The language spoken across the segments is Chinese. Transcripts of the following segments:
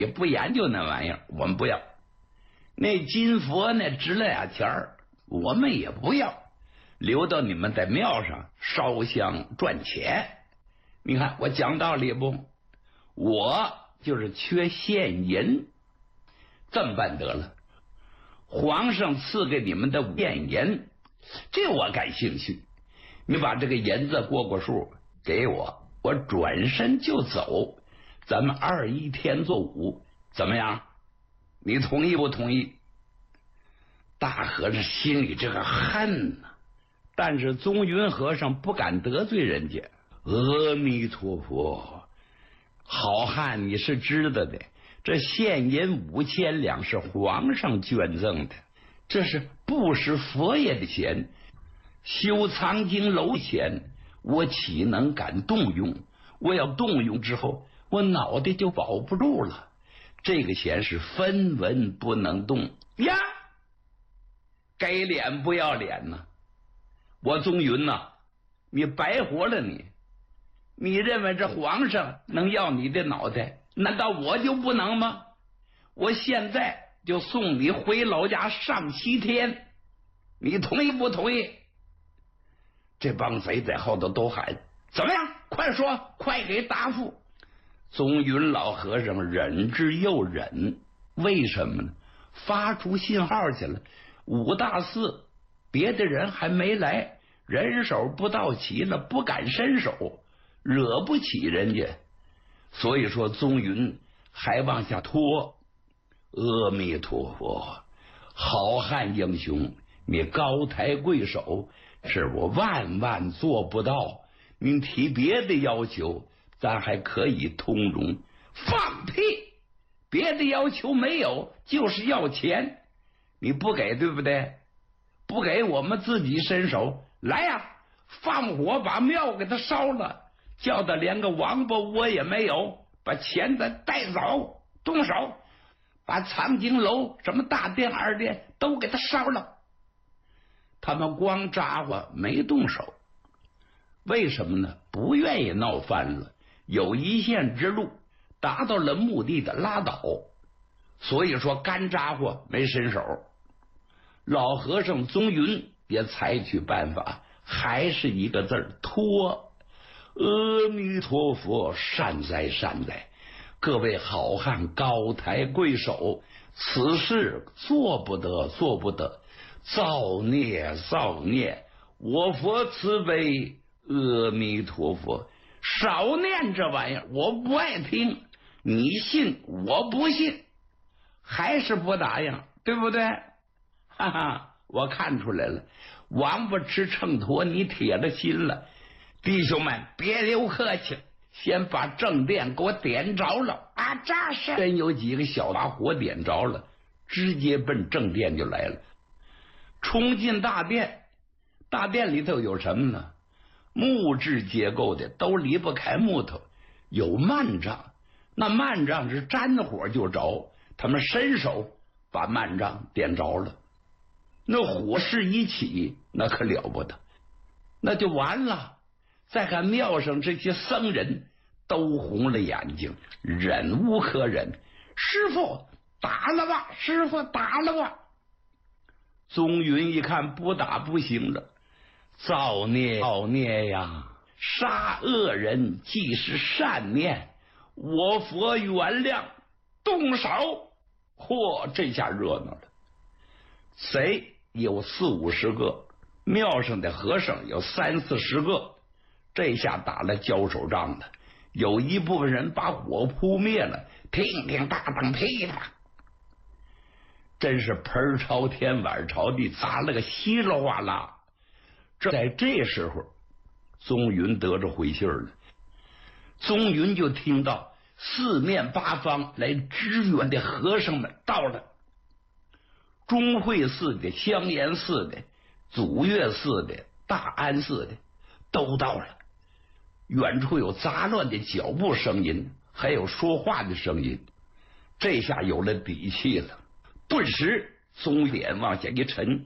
也不研究那玩意儿，我们不要。那金佛那值了俩钱儿，我们也不要，留到你们在庙上烧香赚钱。你看我讲道理不？我就是缺现银，这么办得了。皇上赐给你们的现银，这我感兴趣。你把这个银子过数给我，我转身就走。咱们21天做5，怎么样？你同意不同意？大和尚心里这个恨呐，但是宗云和尚不敢得罪人家。阿弥陀佛，好汉你是知道的，这现银5000两是皇上捐赠的，这是布施佛爷的钱，修藏经楼钱，我岂能敢动用？我要动用之后，我脑袋就保不住了。这个钱是分文不能动呀！给脸不要脸呢？我宗云呐，你白活了你！你认为这皇上能要你的脑袋？难道我就不能吗？我现在就送你回老家上7天，你同意不同意？这帮贼在后头都喊：怎么样？快说，快给答复！宗云老和尚忍之又忍，为什么呢？发出信号去了，5大寺别的人还没来，人手不到齐了，不敢伸手，惹不起人家，所以说宗云还往下拖。阿弥陀佛，好汉英雄，你高抬贵手，是我万万做不到。您提别的要求，咱还可以通融。放屁！别的要求没有，就是要钱。你不给对不对？不给我们自己伸手来呀！放火把庙给他烧了，叫他连个王八窝也没有，把钱再带走，动手把藏经楼什么大殿二殿都给他烧了。他们光扎呼没动手，为什么呢？不愿意闹翻了，有一线之路，达到了目的的拉倒，所以说干扎呼没伸手。老和尚宗云也采取办法，还是一个字儿拖。阿弥陀佛，善哉善哉！各位好汉高抬贵手，此事做不得，做不得，造孽造孽！我佛慈悲，阿弥陀佛！少念这玩意儿，我不爱听。你信我不信，还是不答应，对不对？哈哈，我看出来了，王八吃秤砣，你铁了心了。弟兄们，别留客气，先把正殿给我点着了啊！这是真有几个小把火点着了，直接奔正殿就来了，冲进大殿。大殿里头有什么呢？木质结构的，都离不开木头。有幔帐，那幔帐是沾火就着，他们伸手把幔帐点着了。那火势一起，那可了不得，那就完了。再看庙上这些僧人都红了眼睛，忍无可忍。师傅打了吧，师傅打了吧。宗云一看不打不行了，造孽造孽呀！杀恶人既是善念，我佛原谅，动手！嚯，这下热闹了。贼有40-50个，庙上的和尚有30-40个，这下打了交手仗了。有一部分人把火扑灭了，乒乒乓乓噼啪，真是盆朝天碗朝地，砸了个稀里哗啦。在这时候，宗云得着回信了。宗云就听到四面八方来支援的和尚们到了，中慧寺的、香严寺的、祖岳寺的、大安寺的都到了。远处有杂乱的脚步声音，还有说话的声音，这下有了底气了。顿时宗脸往下一沉，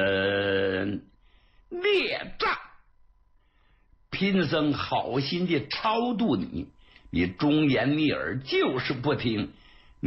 孽障！贫僧好心的超度你，你忠言逆耳，就是不听，